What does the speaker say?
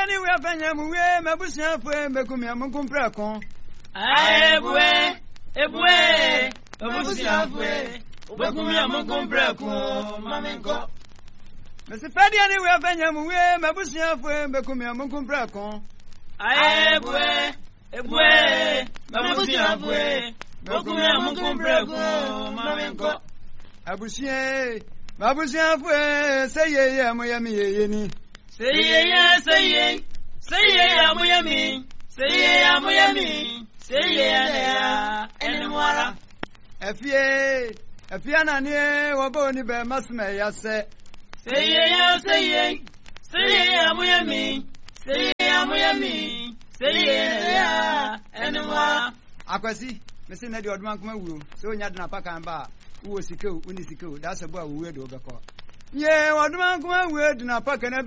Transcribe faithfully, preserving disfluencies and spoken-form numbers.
ni we afanya mu we mabusia fo mekum ya munkum preko ebwe ebwe mabusia fo mekum ya munkum preko mamenko Mesi Fadia ni we afanya mu we mabusia fo mekum ya munkum preko ebwe ebwe mabusia fo mekum ya munkum preko mamenko Abusie mabusia fo seye ye mo ya mi ye ni Seye ya seye seye ya mo ya mi seye ya mo ya mi seye ya enwara Efie efia na ni wo bo ni be masme ya se Seye ya seye seye ya mo ya mi seye ya mo ya mi seye ya enwara Akwasi mesi na di odman kuma wuro se onya de na paka mba wo sikeu uni sikeu da se bo a wo we do be ko Ye odman kuma wo de na paka na